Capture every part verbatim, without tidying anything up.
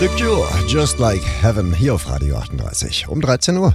The Cure, Just Like Heaven, hier auf Radio achtunddreißig um dreizehn Uhr.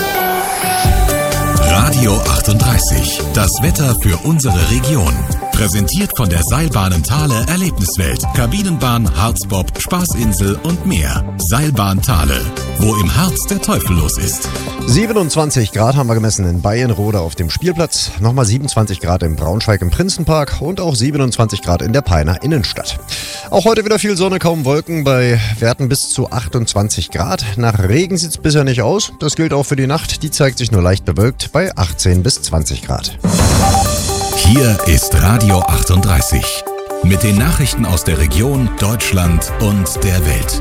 Radio achtunddreißig, das Wetter für unsere Region. Präsentiert von der Seilbahnen Thale Erlebniswelt, Kabinenbahn, Harzbob, Spaßinsel und mehr. Seilbahn Thale, wo im Harz der Teufel los ist. siebenundzwanzig Grad haben wir gemessen in Bayernrode auf dem Spielplatz, nochmal siebenundzwanzig Grad in Braunschweig im Prinzenpark und auch siebenundzwanzig Grad in der Peiner Innenstadt. Auch heute wieder viel Sonne, kaum Wolken bei Werten bis zu achtundzwanzig Grad. Nach Regen sieht es bisher nicht aus. Das gilt auch für die Nacht, die zeigt sich nur leicht bewölkt bei achtzehn bis zwanzig Grad. Hier ist Radio achtunddreißig mit den Nachrichten aus der Region, Deutschland und der Welt.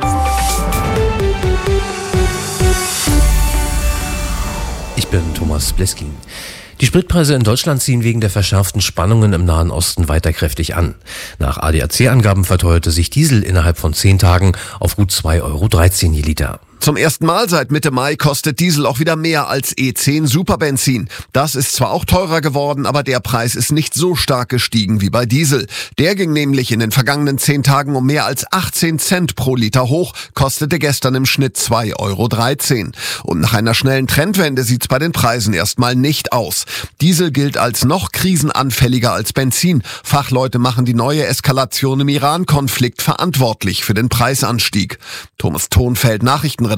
Ich bin Thomas Bleskin. Die Spritpreise in Deutschland ziehen wegen der verschärften Spannungen im Nahen Osten weiter kräftig an. Nach A D A C-Angaben verteuerte sich Diesel innerhalb von zehn Tagen auf gut zwei Euro dreizehn je Liter. Zum ersten Mal seit Mitte Mai kostet Diesel auch wieder mehr als E zehn Superbenzin. Das ist zwar auch teurer geworden, aber der Preis ist nicht so stark gestiegen wie bei Diesel. Der ging nämlich in den vergangenen zehn Tagen um mehr als achtzehn Cent pro Liter hoch, kostete gestern im Schnitt zwei Euro dreizehn. Und nach einer schnellen Trendwende sieht's bei den Preisen erstmal nicht aus. Diesel gilt als noch krisenanfälliger als Benzin. Fachleute machen die neue Eskalation im Iran-Konflikt verantwortlich für den Preisanstieg. Thomas Thonfeld, Nachrichtenredaktion.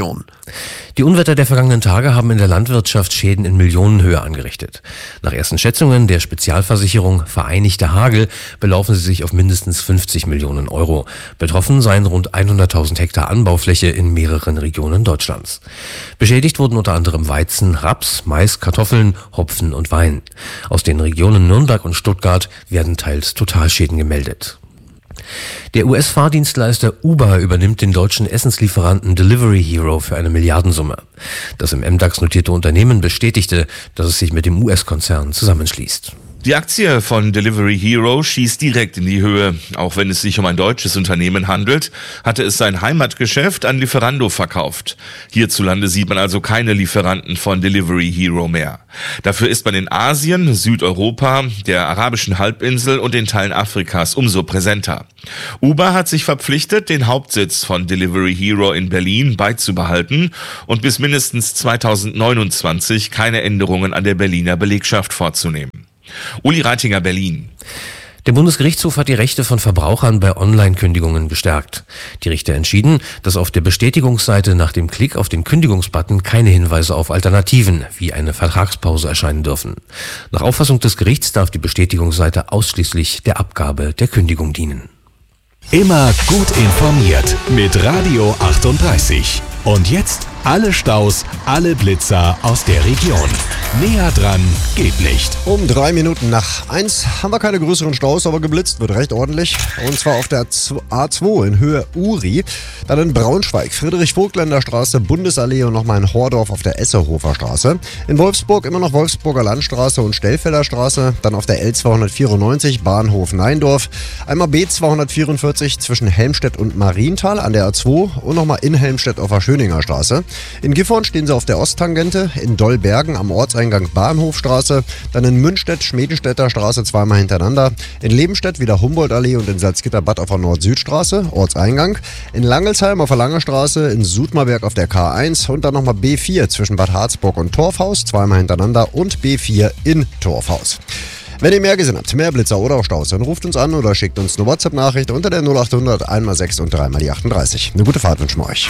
Die Unwetter der vergangenen Tage haben in der Landwirtschaft Schäden in Millionenhöhe angerichtet. Nach ersten Schätzungen der Spezialversicherung Vereinigter Hagel belaufen sie sich auf mindestens fünfzig Millionen Euro. Betroffen seien rund hunderttausend Hektar Anbaufläche in mehreren Regionen Deutschlands. Beschädigt wurden unter anderem Weizen, Raps, Mais, Kartoffeln, Hopfen und Wein. Aus den Regionen Nürnberg und Stuttgart werden teils Totalschäden gemeldet. Der U S-Fahrdienstleister Uber übernimmt den deutschen Essenslieferanten Delivery Hero für eine Milliardensumme. Das im M DAX notierte Unternehmen bestätigte, dass es sich mit dem U S-Konzern zusammenschließt. Die Aktie von Delivery Hero schießt direkt in die Höhe. Auch wenn es sich um ein deutsches Unternehmen handelt, hatte es sein Heimatgeschäft an Lieferando verkauft. Hierzulande sieht man also keine Lieferanten von Delivery Hero mehr. Dafür ist man in Asien, Südeuropa, der arabischen Halbinsel und den Teilen Afrikas umso präsenter. Uber hat sich verpflichtet, den Hauptsitz von Delivery Hero in Berlin beizubehalten und bis mindestens zweitausendneunundzwanzig keine Änderungen an der Berliner Belegschaft vorzunehmen. Uli Reitinger, Berlin. Der Bundesgerichtshof hat die Rechte von Verbrauchern bei Online-Kündigungen gestärkt. Die Richter entschieden, dass auf der Bestätigungsseite nach dem Klick auf den Kündigungsbutton keine Hinweise auf Alternativen wie eine Vertragspause erscheinen dürfen. Nach Auffassung des Gerichts darf die Bestätigungsseite ausschließlich der Abgabe der Kündigung dienen. Immer gut informiert mit Radio achtunddreißig. Und jetzt alle Staus, alle Blitzer aus der Region. Näher dran geht nicht. Um drei Minuten nach eins haben wir keine größeren Staus, aber geblitzt wird recht ordentlich. Und zwar auf der A zwei in Höhe Uri, dann in Braunschweig, Friedrich-Vogtländer-Straße, Bundesallee und nochmal in Hordorf auf der Essehofer Straße. In Wolfsburg immer noch Wolfsburger Landstraße und Stellfelder Straße, dann auf der L zweihundertvierundneunzig Bahnhof Neindorf, einmal B zweihundertvierundvierzig zwischen Helmstedt und Marienthal an der A zwei und nochmal in Helmstedt auf der Schöninger Straße. In Gifhorn stehen sie auf der Osttangente, in Dollbergen am Ortseingang Bahnhofstraße, dann in Münstedt, Schmedenstädter Straße zweimal hintereinander, in Lebenstedt wieder Humboldtallee und in Salzgitterbad auf der Nord-Süd-Straße, Ortseingang, in Langelsheim auf der Lange Straße, in Sudmerberg auf der K eins und dann nochmal B vier zwischen Bad Harzburg und Torfhaus, zweimal hintereinander und B vier in Torfhaus. Wenn ihr mehr gesehen habt, mehr Blitzer oder auch Staus, dann ruft uns an oder schickt uns eine WhatsApp-Nachricht unter der null achthundert eins mal sechs und drei mal die achtunddreißig. Eine gute Fahrt wünschen wir euch.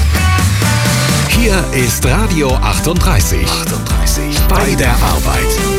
Hier ist Radio achtunddreißig. achtunddreißig. Bei der Arbeit.